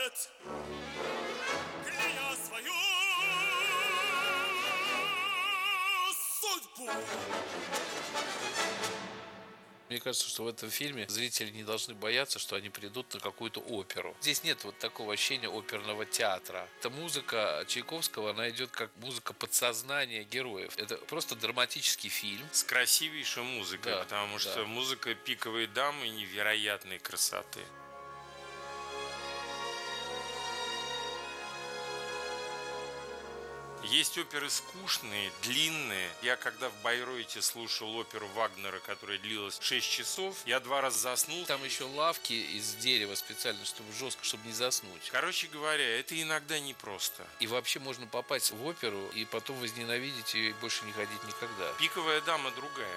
кляня свою судьбу. Мне кажется, что в этом фильме зрители не должны бояться, что они придут на какую-то оперу. Здесь нет вот такого ощущения оперного театра. Эта музыка Чайковского, она идет как музыка подсознания героев. Это просто драматический фильм. С красивейшей музыкой, Да, потому что да. музыка «Пиковой дамы» невероятной красоты. Есть оперы скучные, длинные. Я когда в Байройте слушал оперу Вагнера, которая длилась 6 часов, я 2 раза заснул. Там еще лавки из дерева специально, чтобы жестко, чтобы не заснуть. Короче говоря, это иногда непросто. И вообще можно попасть в оперу и потом возненавидеть и больше не ходить никогда. «Пиковая дама» другая.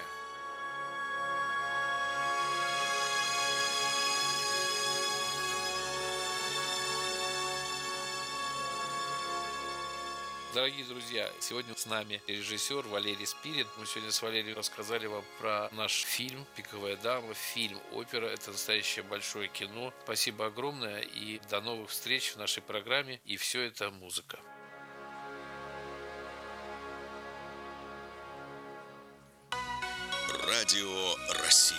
Дорогие друзья, сегодня с нами режиссер Валерий Спирин. Мы сегодня с Валерием рассказали вам про наш фильм «Пиковая дама», фильм, опера. Это настоящее большое кино. Спасибо огромное и до новых встреч в нашей программе. И все это музыка. Радио России.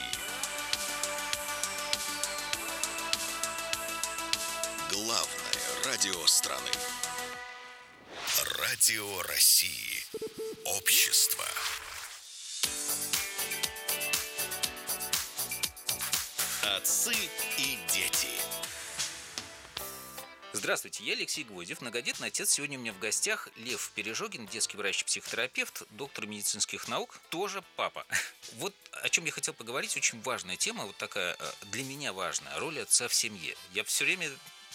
Главное радио страны. Радио России. Общество. Отцы и дети. Здравствуйте, я Алексей Гвоздев, многодетный отец. Сегодня у меня в гостях Лев Пережогин, детский врач-психотерапевт, доктор медицинских наук, тоже папа. Вот о чем я хотел поговорить, очень важная тема, вот такая для меня важная, роль отца в семье. Я все время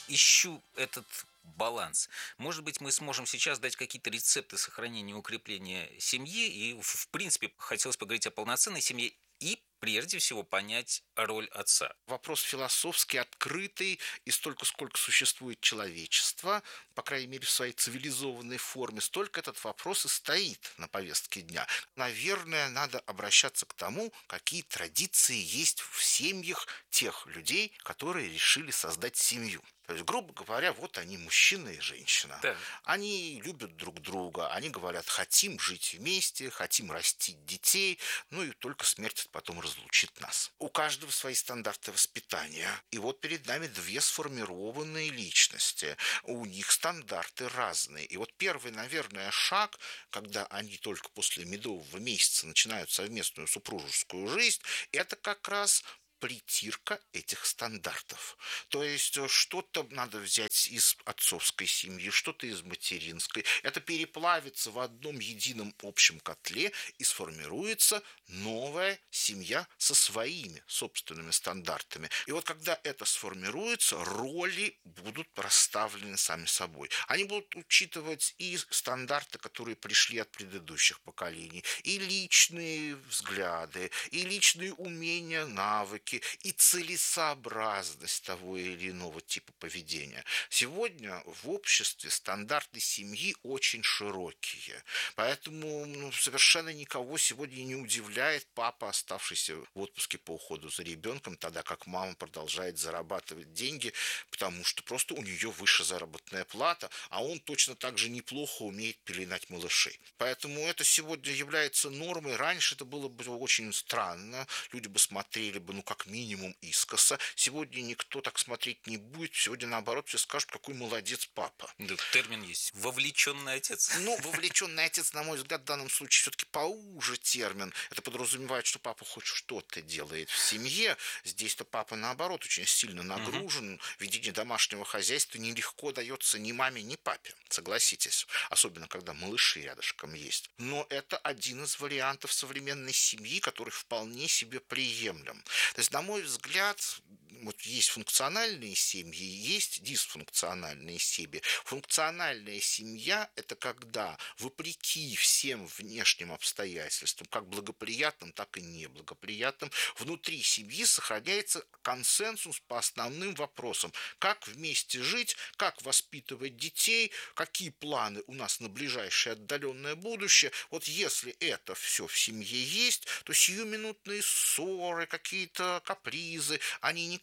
ищу этот баланс. Может быть, мы сможем сейчас дать какие-то рецепты сохранения и укрепления семьи, и, в принципе, хотелось поговорить о полноценной семье и, прежде всего, понять роль отца. Вопрос философски открытый, и столько, сколько существует человечество, по крайней мере, в своей цивилизованной форме, столько этот вопрос и стоит на повестке дня. Наверное, надо обращаться к тому, какие традиции есть в семьях тех людей, которые решили создать семью. То есть, грубо говоря, вот они, мужчина и женщина. Да. Они любят друг друга, они говорят, хотим жить вместе, хотим растить детей, ну и только смерть потом разлучит нас. У каждого свои стандарты воспитания. И вот перед нами две сформированные личности. У них стандарты разные. И вот первый, наверное, шаг, когда они только после медового месяца начинают совместную супружескую жизнь, это как раз притирка этих стандартов. То есть что-то надо взять из отцовской семьи, что-то из материнской. Это переплавится в одном едином общем котле и сформируется новая семья со своими собственными стандартами. И вот когда это сформируется, роли будут расставлены сами собой. Они будут учитывать и стандарты, которые пришли от предыдущих поколений, и личные взгляды, и личные умения, навыки, и целесообразность того или иного типа поведения. Сегодня в обществе стандарты семьи очень широкие, поэтому совершенно никого сегодня не удивляет папа, оставшийся в отпуске по уходу за ребенком, тогда как мама продолжает зарабатывать деньги, потому что просто у нее выше заработная плата, а он точно так же неплохо умеет пеленать малышей. Поэтому это сегодня является нормой. Раньше это было бы очень странно, люди бы смотрели бы, как минимум искоса. Сегодня никто так смотреть не будет. Сегодня, наоборот, все скажут, какой молодец папа. Да, термин есть. Вовлеченный отец. Вовлеченный отец, на мой взгляд, в данном случае все-таки поуже термин. Это подразумевает, что папа хоть что-то делает в семье. Здесь-то папа, наоборот, очень сильно нагружен. Ведение домашнего хозяйства нелегко дается ни маме, ни папе. Согласитесь. Особенно, когда малыши рядышком есть. Но это один из вариантов современной семьи, который вполне себе приемлем. То есть, на мой взгляд, вот есть функциональные семьи, есть дисфункциональные семьи. Функциональная семья – это когда, вопреки всем внешним обстоятельствам, как благоприятным, так и неблагоприятным, внутри семьи сохраняется консенсус по основным вопросам. Как вместе жить, как воспитывать детей, какие планы у нас на ближайшее отдаленное будущее. Вот если это все в семье есть, то сиюминутные ссоры, какие-то капризы, они никак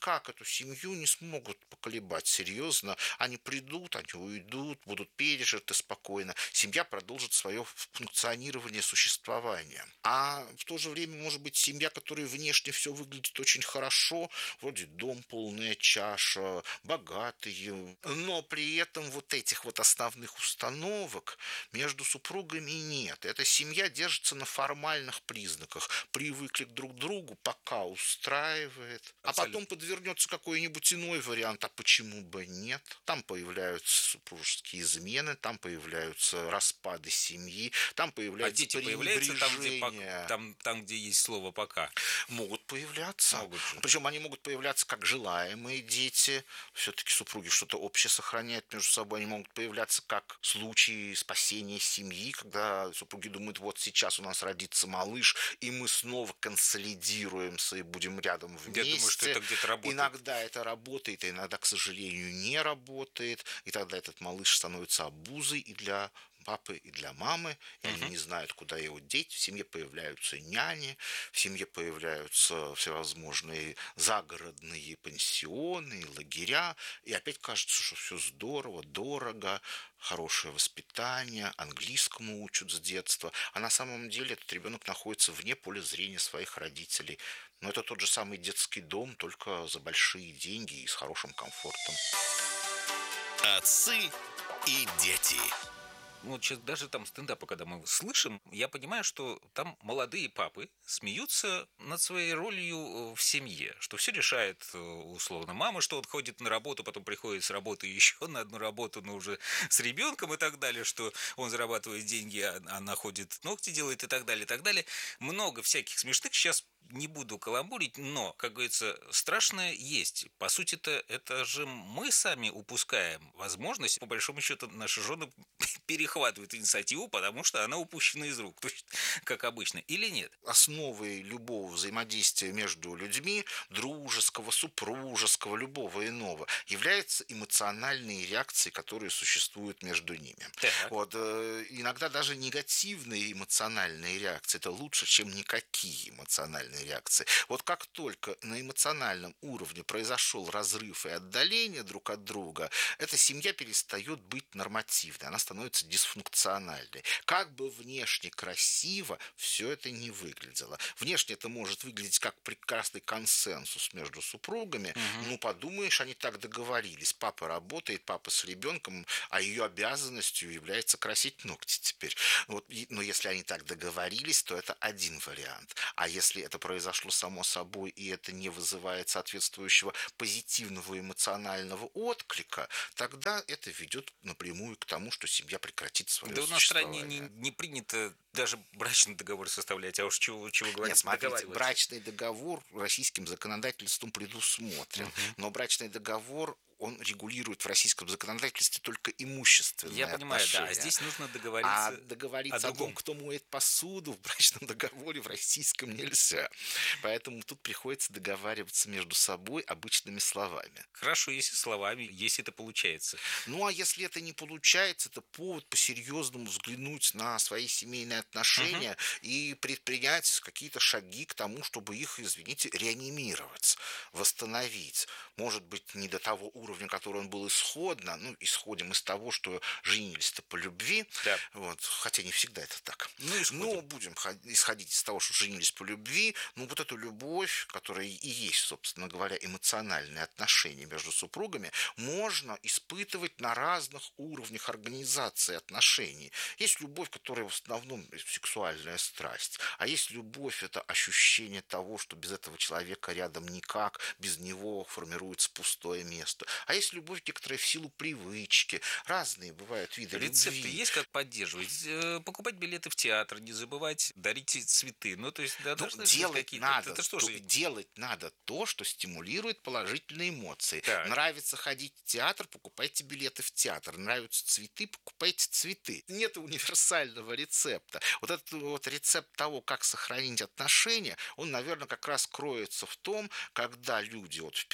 никак эту семью не смогут поколебать серьезно. Они придут, они уйдут, будут пережиты спокойно. Семья продолжит свое функционирование, существование. А в то же время, может быть, семья, которая внешне все выглядит очень хорошо, вроде дом, полная чаша, богатые, но при этом вот этих вот основных установок между супругами нет. Эта семья держится на формальных признаках. Привыкли друг к другу, пока устраивает. А потом подвернется какой-нибудь иной вариант, а почему бы нет? Там появляются супружеские измены, там появляются распады семьи, там появляются дети появляются пренебрежения. там, где есть слово «пока». Могут появляться. Могут. Причем они могут появляться как желаемые дети. Все-таки супруги что-то общее сохраняют между собой. Они могут появляться как случаи спасения семьи, когда супруги думают, вот сейчас у нас родится малыш, и мы снова консолидируемся и будем рядом вместе. Я думаю, что это где-то работает. Иногда это работает, а иногда, к сожалению, не работает. И тогда этот малыш становится обузой и для папы, и для мамы, и они не знают, куда его деть. В семье появляются няни, в семье появляются всевозможные загородные пансионы, лагеря, и опять кажется, что все здорово, дорого, хорошее воспитание, английскому учат с детства, а на самом деле этот ребенок находится вне поля зрения своих родителей. Но это тот же самый детский дом, только за большие деньги и с хорошим комфортом. Отцы и дети. Вот сейчас даже там стендапы, когда мы слышим, я понимаю, что там молодые папы смеются над своей ролью в семье, что все решает условно мама, что он ходит на работу, потом приходит с работы еще на одну работу, но уже с ребенком и так далее, что он зарабатывает деньги, а она ходит ногти делает и так далее, и так далее. Много всяких смешных. Сейчас не буду каламбурить, но, как говорится, страшное есть. По сути-то, это же мы сами упускаем возможность. По большому счету, наши жены перехватывают инициативу, потому что она упущена из рук, то есть, как обычно, или нет? Основой любого взаимодействия между людьми, дружеского, супружеского, любого иного, являются эмоциональные реакции, которые существуют между ними. Вот, иногда даже негативные эмоциональные реакции – это лучше, чем никакие эмоциональные реакции. Вот как только на эмоциональном уровне произошел разрыв и отдаление друг от друга, эта семья перестает быть нормативной, она становится дисфункциональной. Как бы внешне красиво все это не выглядело. Внешне это может выглядеть как прекрасный консенсус между супругами. Ну, подумаешь, они так договорились. Папа работает, папа с ребенком, а ее обязанностью является красить ногти теперь. Вот, но если они так договорились, то это один вариант. А если это произошло само собой, и это не вызывает соответствующего позитивного эмоционального отклика, тогда это ведет напрямую к тому, что семья прекратит свое существование. Да у нас в стране не принято даже брачный договор составлять, а уж чего говорить, нет, смотрите, брачный договор российским законодательством предусмотрен, но брачный договор он регулирует в российском законодательстве только имущественные отношения. Я понимаю, да, а здесь нужно договориться А договориться о том, кто моет посуду, в брачном договоре в российском нельзя. Поэтому тут приходится договариваться между собой обычными словами. Хорошо, если словами, если это получается. Ну, а если это не получается, это повод по-серьезному взглянуть на свои семейные отношения и предпринять какие-то шаги к тому, чтобы их, извините, реанимировать, восстановить. Может быть, не до того уровня, который он был исходно, ну, исходим из того, что женились-то по любви, да. Вот, хотя не всегда это так. Ну, будем исходить из того, что женились по любви, ну, вот эту любовь, которая и есть, собственно говоря, эмоциональные отношения между супругами, можно испытывать на разных уровнях организации отношений. Есть любовь, которая в основном сексуальная страсть, а есть любовь, это ощущение того, что без этого человека рядом никак, без него формируется пустое место. А есть любовь некоторая в силу привычки. Разные бывают виды рецепты любви. Есть как поддерживать? Покупать билеты в театр, не забывать дарить цветы. Ну, то есть, да, делать надо, это что же? Делать надо то, что стимулирует положительные эмоции. Так. Нравится ходить в театр, покупайте билеты в театр. Нравятся цветы, покупайте цветы. Нет универсального рецепта. Вот этот вот рецепт того, как сохранить отношения, он, наверное, как раз кроется в том, когда люди вот впервые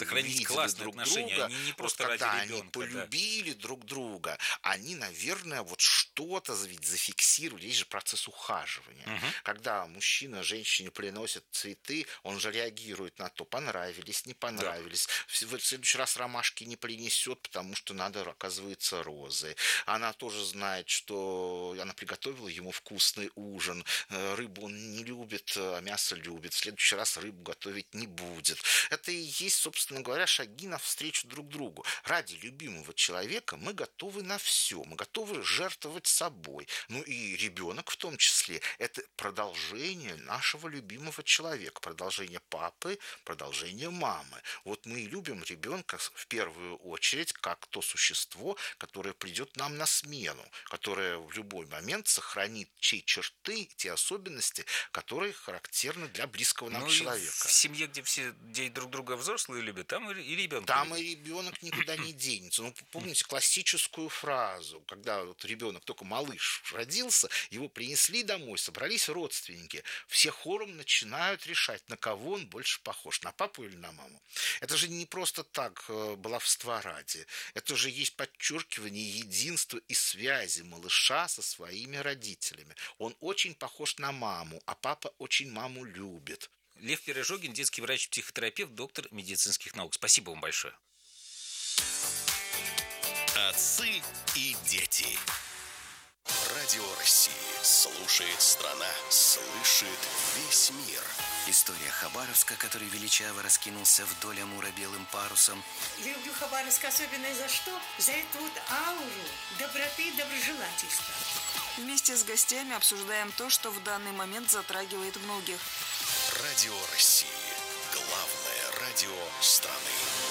сохранить увидели классные друг отношения, друга, они не вот просто ради когда они ребенка, да. полюбили друг друга, они, наверное, вот что-то ведь зафиксировали. Есть же процесс ухаживания. Когда мужчина женщине приносит цветы, он же реагирует на то, понравились, не понравились. В следующий раз ромашки не принесет, потому что надо, оказывается, розы. Она тоже знает, что она приготовила ему вкусный ужин. Рыбу он не любит, а мясо любит. В следующий раз рыбу готовить не будет. Это и есть, собственно говоря, шаги навстречу друг другу. Ради любимого человека мы готовы на все. Мы готовы жертвовать собой. Ну и ребенок в том числе. Это продолжение нашего любимого человека. Продолжение папы, продолжение мамы. Вот мы и любим ребенка в первую очередь как то существо, которое придет нам на смену, которое в любой момент сохранит те черты, те особенности, которые характерны для близкого нам человека. В семье, где друг друга взрослые любят, там и ребенок. Там и ребенок никуда не денется. Ну, помните классическую фразу, когда вот ребенок, только малыш родился, его принесли домой, собрались родственники, все хором начинают решать, на кого он больше похож, на папу или на маму. Это же не просто так баловства ради. Это же есть подчеркивание единства и связи малыша со своими родителями. Он очень похож на маму, а папа очень маму любит. Лев Пережогин, детский врач-психотерапевт, доктор медицинских наук. Спасибо вам большое. Отцы и дети. Радио России слушает страна, слышит весь мир. История Хабаровска, который величаво раскинулся вдоль Амура белым парусом. Люблю Хабаровск особенно за что? За эту вот ауру доброты и доброжелательства. Вместе с гостями обсуждаем то, что в данный момент затрагивает многих. Радио России. Главное радио страны.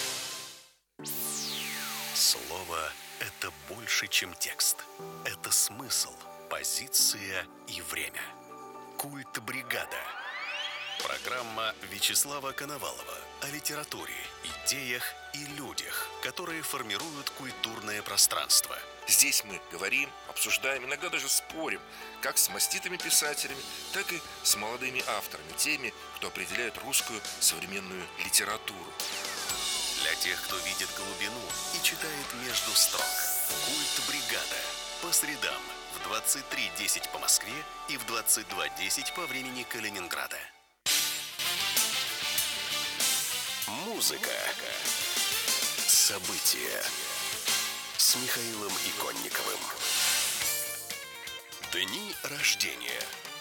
Слово – это больше, чем текст. Это смысл, позиция и время. Культ бригада. Программа Вячеслава Коновалова о литературе, идеях и людях, которые формируют культурное пространство. Здесь мы говорим, обсуждаем, иногда даже спорим, как с маститыми писателями, так и с молодыми авторами, теми, кто определяет русскую современную литературу. Для тех, кто видит глубину и читает между строк. Культ бригада. По средам в 23:10 по Москве и в 22:10 по времени Калининграда. Музыка. События. С Михаилом Иконниковым. Дни рождения.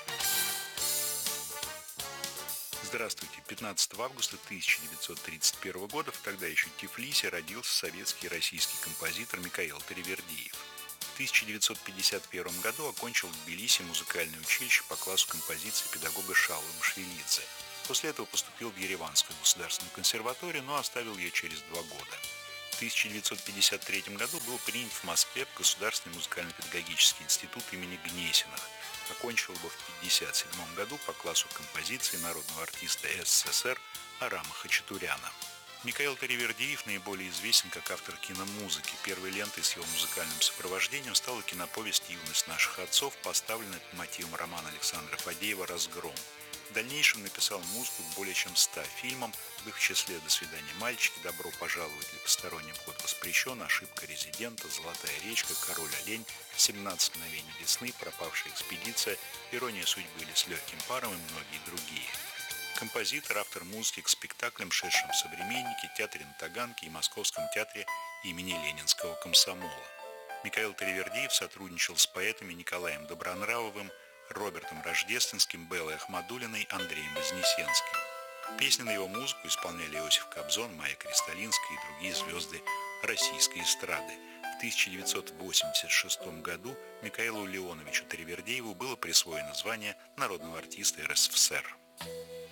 Здравствуйте. 15 августа 1931 года в тогда еще Тифлисе родился советский и российский композитор Микаил Таривердиев. В 1951 году окончил в Тбилиси музыкальное училище по классу композиции педагога Шаулы Мушвилидзе. После этого поступил в Ереванскую государственную консерваторию, но оставил ее через 2 года. В 1953 году был принят в Москве в Государственный музыкально-педагогический институт имени Гнесиных. Окончил его в 1957 году по классу композиции народного артиста СССР Арама Хачатуряна. Микаил Таривердиев наиболее известен как автор киномузыки. Первой лентой с его музыкальным сопровождением стала киноповесть «Юность наших отцов», поставленная по мотивам романа Александра Фадеева «Разгром». В дальнейшем написал музыку к более чем 100 фильмам, в их числе «До свидания, мальчики», «Добро пожаловать» или «Посторонний вход воспрещен», «Ошибка резидента», «Золотая речка», «Король-олень», «17 мгновений весны», «Пропавшая экспедиция», «Ирония судьбы» или «С легким паром» и многие другие. Композитор, автор музыки к спектаклям, шедшим в «Современнике», Театре на Таганке и Московском театре имени Ленинского комсомола. Микаил Таривердиев сотрудничал с поэтами Николаем Добронравовым, Робертом Рождественским, Беллой Ахмадулиной, Андреем Вознесенским. Песни на его музыку исполняли Иосиф Кобзон, Майя Кристалинская и другие звезды российской эстрады. В 1986 году Микаилу Леоновичу Таривердиеву было присвоено звание народного артиста РСФСР.